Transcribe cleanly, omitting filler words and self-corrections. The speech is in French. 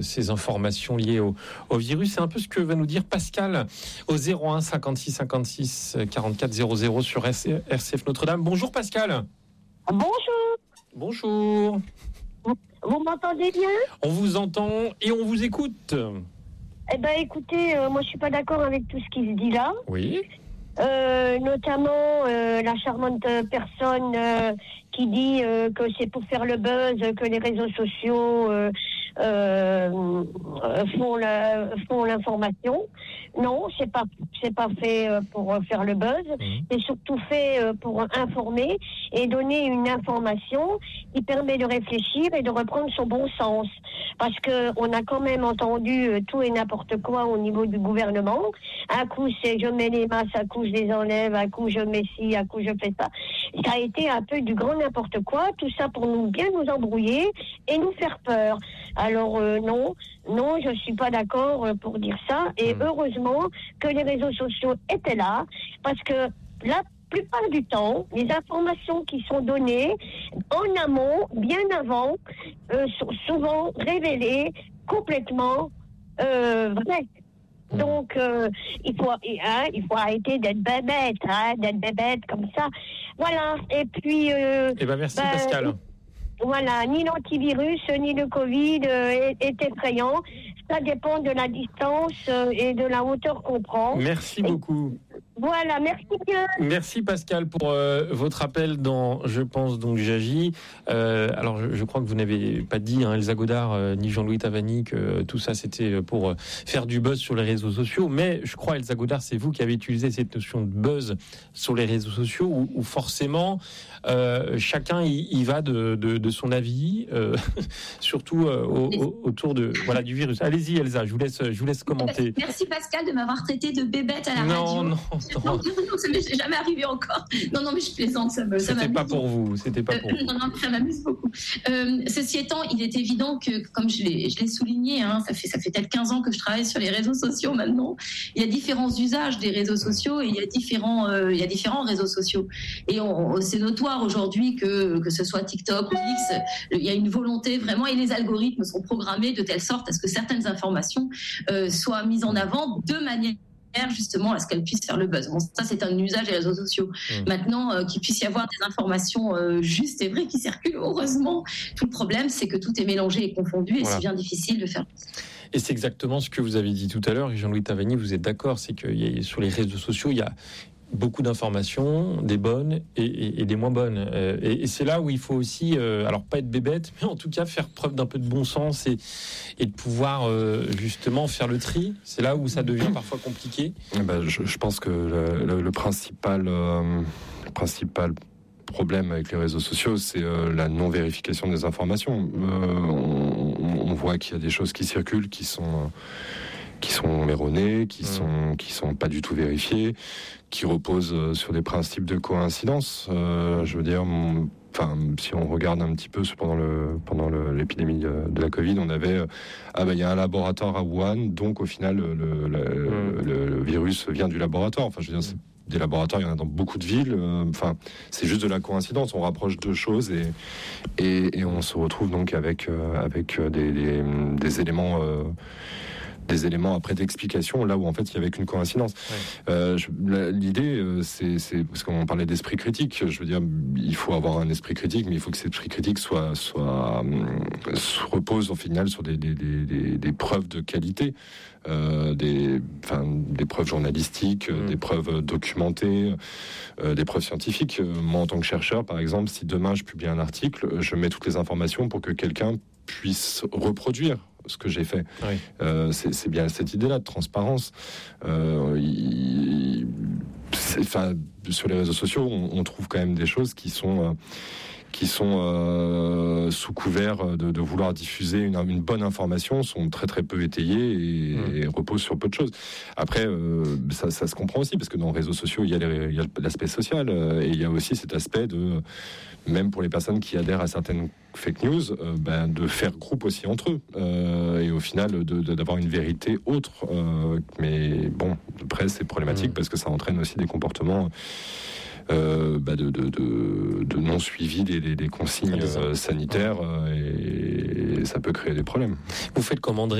ces informations liées au virus. C'est un peu ce que va nous dire Pascal au 01 56 56 44 00 sur RCF Notre-Dame. Bonjour Pascal. Bonjour. Bonjour. Vous m'entendez bien ? On vous entend et on vous écoute. Eh ben, écoutez, moi je suis pas d'accord avec tout ce qui se dit là. Oui. Notamment la charmante personne qui dit que c'est pour faire le buzz que les réseaux sociaux font l'information. Non, c'est pas fait pour faire le buzz. C'est surtout fait pour informer et donner une information qui permet de réfléchir et de reprendre son bon sens. Parce que on a quand même entendu tout et n'importe quoi au niveau du gouvernement. Un coup c'est je mets les masques, un coup je les enlève, un coup je mets ci, un coup je fais ça. Ça a été un peu du grand n'importe quoi, tout ça pour bien nous embrouiller et nous faire peur. Alors non, je suis pas d'accord pour dire ça. Et heureusement que les réseaux sociaux étaient là, parce que la plupart du temps, les informations qui sont données en amont, bien avant, sont souvent révélées complètement vraies. Donc, il faut arrêter d'être bébête comme ça. Voilà. Et puis. Merci Pascal. Voilà, ni l'antivirus, ni le Covid est effrayant. Ça dépend de la distance et de la hauteur qu'on prend. Merci beaucoup. Voilà, merci bien. Merci Pascal pour votre appel dans Je pense donc j'agis. Alors je crois que vous n'avez pas dit, Elsa Godard ni Jean-Louis Tavani, que tout ça c'était pour faire du buzz sur les réseaux sociaux. Mais je crois, Elsa Godard, c'est vous qui avez utilisé cette notion de buzz sur les réseaux sociaux où forcément chacun y va de son avis, surtout autour du virus. Allez-y Elsa, je vous laisse commenter. Merci Pascal de m'avoir traité de bébête à la radio. Non, ça m'est jamais arrivé encore. Non, mais je plaisante, ça m'amuse. C'était pas pour vous. Non, ça m'amuse beaucoup. Ceci étant, il est évident que, comme je l'ai souligné, ça fait peut-être 15 ans que je travaille sur les réseaux sociaux maintenant. Il y a différents usages des réseaux sociaux et il y a différents réseaux sociaux. Et c'est notoire aujourd'hui que ce soit TikTok ou X, il y a une volonté vraiment, et les algorithmes sont programmés de telle sorte à ce que certaines informations soient mises en avant de manière justement à ce qu'elles puissent faire le buzz. Bon, ça c'est un usage des réseaux sociaux. Maintenant, qu'il puisse y avoir des informations justes et vraies qui circulent, heureusement. Tout le problème, c'est que tout est mélangé et confondu et c'est bien difficile de faire. Et c'est exactement ce que vous avez dit tout à l'heure, Jean-Louis Tavani, vous êtes d'accord, c'est que sur les réseaux sociaux, il y a beaucoup d'informations, des bonnes et des moins bonnes. Et c'est là où il faut aussi, alors pas être bébête, mais en tout cas faire preuve d'un peu de bon sens et de pouvoir justement faire le tri. C'est là où ça devient parfois compliqué. Je pense que le principal problème avec les réseaux sociaux, c'est la non-vérification des informations. On voit qu'il y a des choses qui circulent, qui sont erronées, qui sont pas du tout vérifiées, qui reposent sur des principes de coïncidence. Je veux dire, si on regarde un petit peu pendant l'épidémie de la Covid, on avait il y a un laboratoire à Wuhan, donc au final le virus vient du laboratoire. Enfin, je veux dire, des laboratoires, il y en a dans beaucoup de villes. C'est juste de la coïncidence. On rapproche deux choses et on se retrouve donc avec des éléments. Des éléments après d'explication, là où en fait il n'y avait qu'une coïncidence. L'idée, c'est parce qu'on parlait d'esprit critique. Je veux dire, il faut avoir un esprit critique, mais il faut que cet esprit critique repose au final sur des preuves de qualité, des preuves journalistiques, des preuves documentées, des preuves scientifiques. Moi, en tant que chercheur, par exemple, si demain je publie un article, je mets toutes les informations pour que quelqu'un puisse reproduire ce que j'ai fait. Oui. C'est bien cette idée-là de transparence. Sur les réseaux sociaux, on trouve quand même des choses qui sont sous couvert de vouloir diffuser une bonne information, sont très très peu étayées et reposent sur peu de choses. Après, ça se comprend aussi, parce que dans les réseaux sociaux, il y a l'aspect social, et il y a aussi cet aspect de, même pour les personnes qui adhèrent à certaines fake news, de faire groupe aussi entre eux, et au final d'avoir une vérité autre. Mais bon, après c'est problématique parce que ça entraîne aussi des comportements de non-suivi des consignes sanitaires, et ça peut créer des problèmes. Vous faites comment